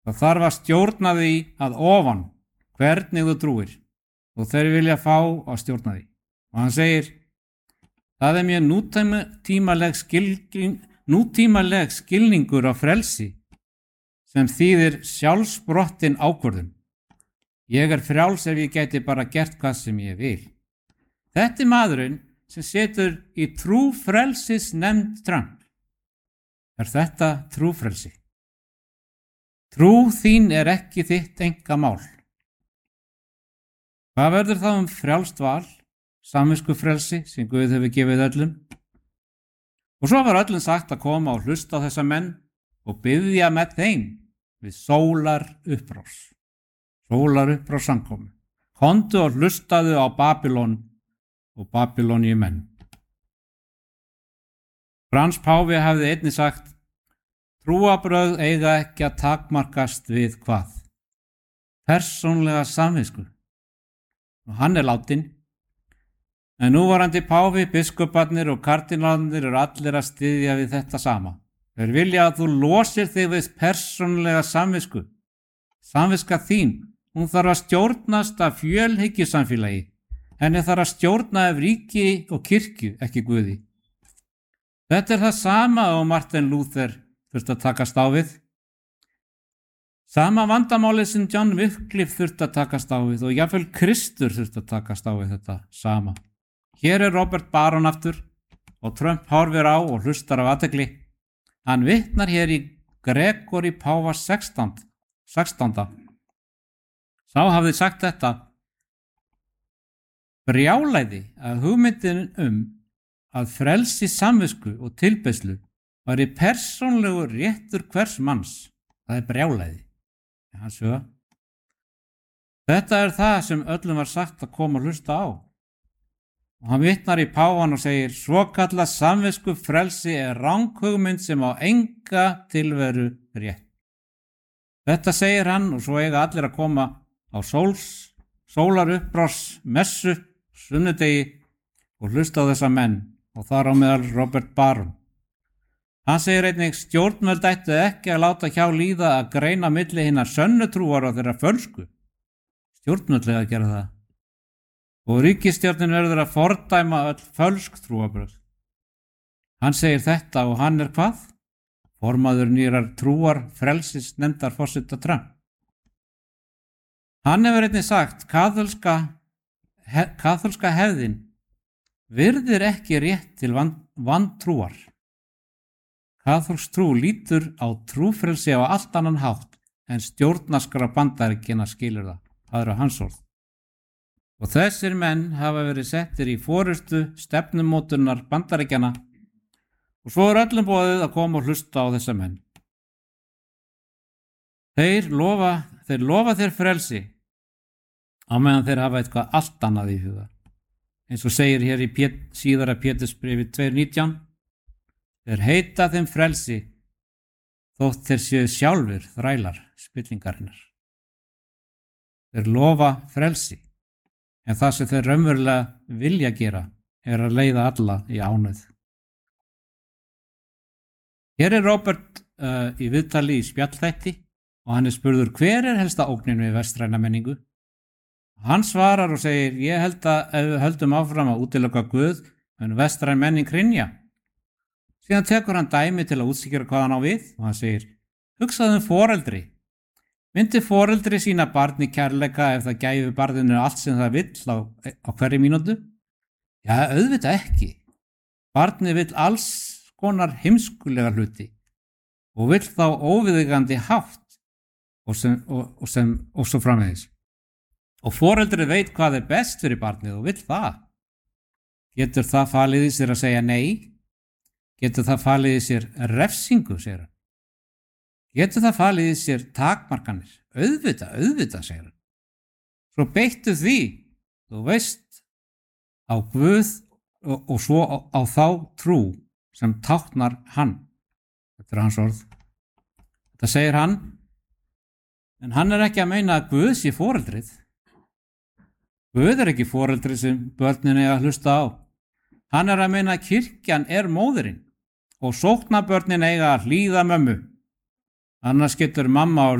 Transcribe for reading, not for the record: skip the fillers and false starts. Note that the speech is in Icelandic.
Það þarf að stjórna því að ofan, hvernig þú trúir, og þeir vilja fá að stjórna því. Og hann segir, það er mjög nútímaleg skilningur á frelsi sem þýðir sjálfsbrottin ákvörðun. Ég er frjáls ef ég gæti bara gert hvað sem ég vil. Þetta er maðurinn sem setur í trúfrelsisnefnd Trump. Er þetta trúfrelsi? Trú þín er ekki þitt einkamál. Hvað verður þá frjálst val, samviskufrelsi sem Guð hefur gefið öllum? Og svo var öllum sagt að koma og hlusta á þessa menn og biðja með þeim við sólarupprás samkomu. Komdu og hlustaðu á Babylon og Babylóníu menn. Frans páfi hafði einnig sagt, trúarbrögð eiga ekki að takmarkast við hvað? Persónlega samvisku. Og hann er látinn. En núvarandi páfi, biskuparnir og kardínálarnir eru allir að styðja við þetta sama. Þeir vilja að þú losir þig við persónlega samvisku. Samviska þín, hún þarf að stjórnast af fjölhyggjusamfélagi. Henni þarf að stjórna af ríki og kirkju, ekki Guði. Þetta er það sama og Martin Luther þurfti að takast á við. Sama vandamálið sem John Wycliffe þurfti að takast á við og jafnvel Kristur þurfti að takast á við þetta sama. Hér er Robert Barron aftur og Trump horfir á og hlustar af athygli. Hann vitnar hér í Gregory Páfa 16. Sá hafði sagt þetta. Brjálæði að hugmyndin að frelsi samvisku og tilbeiðslu væri persónlegur réttur hvers manns. Það er brjálæði. Þetta er það sem öllum var sagt að koma að hlusta á. Og hann vitnar í páfann og segir, svokallað samvisku frelsi er ranghugmynd sem á enga tilveru rétt. Þetta segir hann og svo eiga allir að koma á sólarupprás messu sunnudegi og hlusta á þessa menn og þar á meðal Robert Barron. Hann segir einnig, stjórnvöld ættu ekki að láta hjá líða að greina milli hinnar sönnutrúar og þeirra fölsku. Stjórnvöldlega að gera það. Og ríkisstjórnin verður að fordæma öll fölsk trúarbrögð. Hann segir þetta og hann er hvað? Formaður nýrar trúar frelsisnefndar forseta Trump. Hann hefur einnig sagt, kaþólska hefðin virðir ekki rétt til vantrúar. Kaþólsk trú lítur á trúfrelsi á allt annan hátt en stjórnarskrá Bandaríkjanna skilur það. Það eru hans orð. Og þessir menn hafa verið settir í forystu stefnumótunar Bandaríkjanna og svo er öllum boðið að koma og hlusta á þessa menn. Þeir lofa þér frelsi á meðan þeir hafa eitthvað allt annað í huga. Eins og segir hér í síðara Pétursbréfi 2:19, þeir heita þeim frelsi þótt þeir séu sjálfur þrælar spillingarinnar. Þeir lofa frelsi. En það sem þeir raunverulega vilja gera er að leiða alla í ánauð. Hér er Robert í viðtali í spjallþætti og hann er spurður hver er helsta ógnin við vestræna menningu. Hann svarar og segir ég held að ef við höldum áfram að útiloka Guð mun vestræn menning hrynja. Síðan tekur hann dæmi til að útskýra hvað hann á við og hann segir hugsaðu foreldri. Myndi foreldri sína barni kærleika ef það gæfi barninu allt sem það vill á hverri mínútu? Já, auðvitað ekki. Barni vill alls konar heimskulega hluti og vill þá óviðeigandi hátt og svo framvegis. Og foreldri veit hvað er best fyrir barnið og vill það. Getur það falið í sér að segja nei? Getur það falið í sér refsingu, segir hann. Getur það falið í sér takmarkanir? Auðvitað, segir hann. Svo beittu því, þú veist, á Guð og svo á þá trú sem táknar hann. Þetta er hans orð. Þetta segir hann, en hann er ekki að meina að Guð sé foreldrið. Guð er ekki foreldrið sem börnin eiga að hlusta á. Hann er að meina að kirkjan er móðirinn og sóknarbörnin eiga að hlýða mömmu. Annars getur mamma